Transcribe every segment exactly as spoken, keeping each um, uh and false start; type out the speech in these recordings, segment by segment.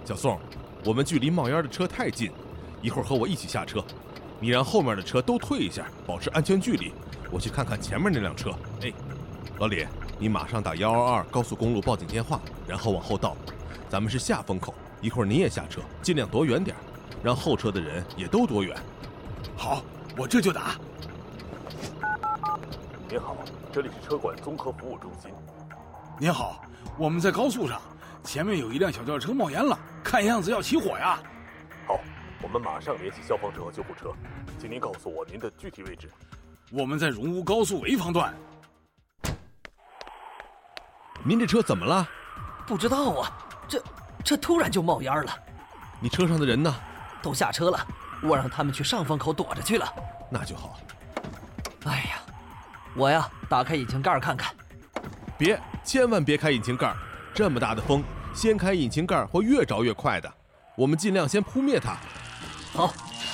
小宋，我们距离冒烟的车太近，一会儿和我一起下车，你让后面的车都退一下，保持安全距离。我去看看前面那辆车。哎，老李，你马上打一二二高速公路报警电话，然后往后倒。咱们是下风口，一会儿你也下车，尽量躲远点，让后车的人也都躲远。 好，我这就打。 您好，这里是车管综合服务中心。 您好，我们在高速上，前面有一辆小轿车冒烟了，看样子要起火呀。 好，我们马上联系消防车和救护车，请您告诉我您的具体位置。 我们在荣乌高速潍坊段。 您这车怎么了？ 不知道啊，这这突然就冒烟了。 你车上的人呢？ 都下车了，我让他们去上风口躲着去了。 那就好。 哎呀，我呀，打开引擎盖看看。 别，千万别开引擎盖，这么大的风，先开引擎盖会越着越快的。我们尽量先扑灭它。 好。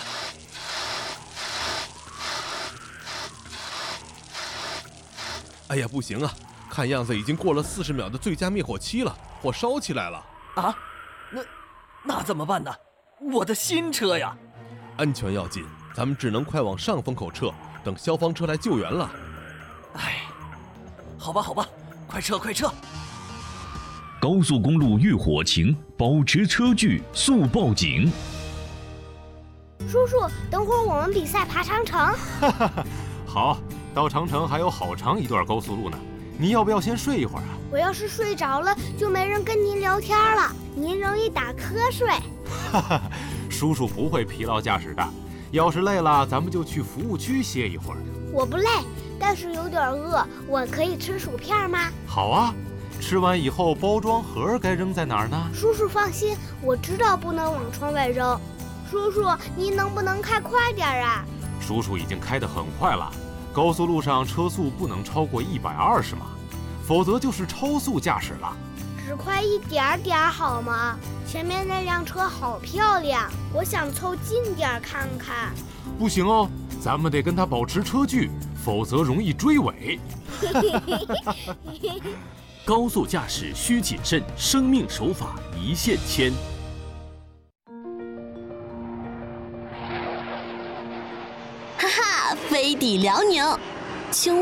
哎呀，不行啊，看样子已经过了四十秒的最佳灭火期了，火烧起来了。 啊，那那怎么办呢？我的新车呀！ 安全要紧，咱们只能快往上风口撤，等消防车来救援了。 哎，好吧好吧，快撤快撤！ 高速公路遇火情，保持车距，速报警。 叔叔，等会儿我们比赛爬长城。 哈哈哈，好，到长城还有好长一段高速路呢。你要不要先睡一会儿啊？ 我要是睡着了，就没人跟您聊天了，您容易打瞌睡。 哈哈，叔叔不会疲劳驾驶的。要是累了，咱们就去服务区歇一会儿。 我不累，但是有点饿，我可以吃薯片吗？ 好啊，吃完以后包装盒该扔在哪儿呢？ 叔叔放心，我知道不能往窗外扔。叔叔，您能不能开快点啊？ 叔叔已经开得很快了，高速路上车速不能超过一百二十码，否则就是超速驾驶了。 只快一点点好吗？前面那辆车好漂亮，我想凑近点看看。 不行哦，咱们得跟他保持车距，否则容易追尾。 高速驾驶需谨慎，生命守法一线牵。 哈哈，飞抵辽宁。